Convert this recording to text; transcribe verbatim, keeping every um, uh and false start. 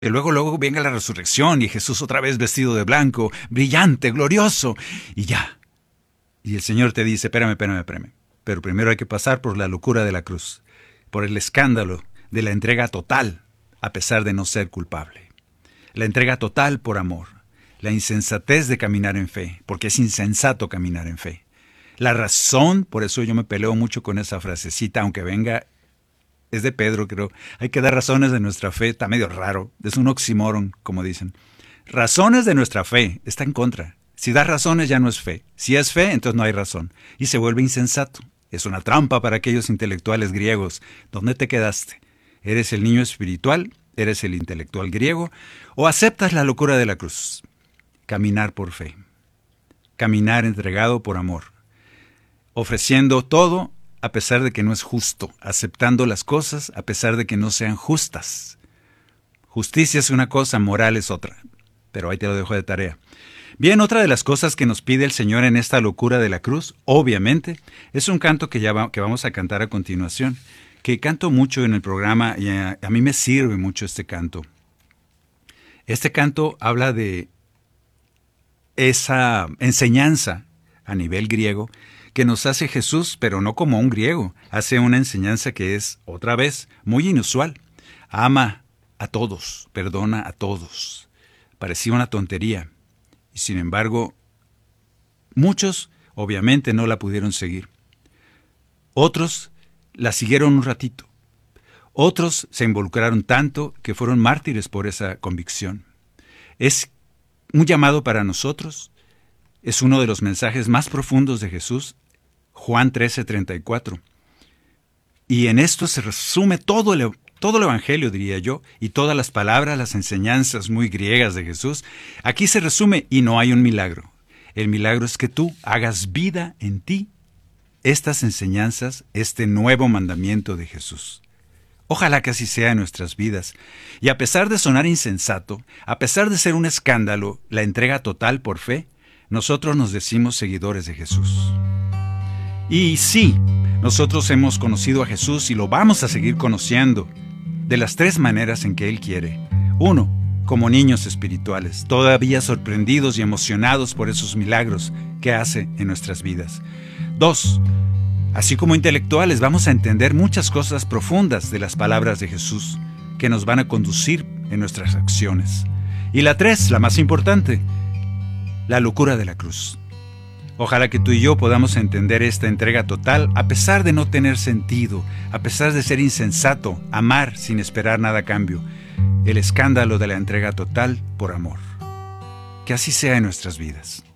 Y luego, luego venga la resurrección y Jesús otra vez vestido de blanco, brillante, glorioso, y ya. Y el Señor te dice, espérame, espérame, espérame. Pero primero hay que pasar por la locura de la cruz, por el escándalo de la entrega total, a pesar de no ser culpable. La entrega total por amor. La insensatez de caminar en fe, porque es insensato caminar en fe. La razón, por eso yo me peleo mucho con esa frasecita, aunque venga, es de Pedro, creo. Hay que dar razones de nuestra fe, está medio raro, es un oxímoron, como dicen. Razones de nuestra fe, está en contra. Si das razones ya no es fe. Si es fe, entonces no hay razón. Y se vuelve insensato. Es una trampa para aquellos intelectuales griegos. ¿Dónde te quedaste? ¿Eres el niño espiritual? ¿Eres el intelectual griego? ¿O aceptas la locura de la cruz? Caminar por fe. Caminar entregado por amor. Ofreciendo todo a pesar de que no es justo. Aceptando las cosas a pesar de que no sean justas. Justicia es una cosa, moral es otra. Pero ahí te lo dejo de tarea. Bien, otra de las cosas que nos pide el Señor en esta locura de la cruz, obviamente, es un canto que, ya va, que vamos a cantar a continuación, que canto mucho en el programa y a, a mí me sirve mucho este canto. Este canto habla de esa enseñanza a nivel griego que nos hace Jesús, pero no como un griego. Hace una enseñanza que es, otra vez, muy inusual. Ama a todos, perdona a todos. Parecía una tontería. Y sin embargo, muchos obviamente no la pudieron seguir. Otros la siguieron un ratito. Otros se involucraron tanto que fueron mártires por esa convicción. Es un llamado para nosotros. Es uno de los mensajes más profundos de Jesús, Juan trece, treinta y cuatro. Y en esto se resume todo el, todo el Evangelio, diría yo, y todas las palabras, las enseñanzas muy griegas de Jesús. Aquí se resume y no hay un milagro. El milagro es que tú hagas vida en ti estas enseñanzas, este nuevo mandamiento de Jesús. Ojalá que así sea en nuestras vidas. Y a pesar de sonar insensato, a pesar de ser un escándalo, la entrega total por fe, nosotros nos decimos seguidores de Jesús. Y sí, nosotros hemos conocido a Jesús y lo vamos a seguir conociendo de las tres maneras en que Él quiere. Uno, como niños espirituales, todavía sorprendidos y emocionados por esos milagros que hace en nuestras vidas. Dos, así como intelectuales, vamos a entender muchas cosas profundas de las palabras de Jesús que nos van a conducir en nuestras acciones. Y la tres, la más importante, la locura de la cruz. Ojalá que tú y yo podamos entender esta entrega total a pesar de no tener sentido, a pesar de ser insensato, amar sin esperar nada a cambio, el escándalo de la entrega total por amor. Que así sea en nuestras vidas.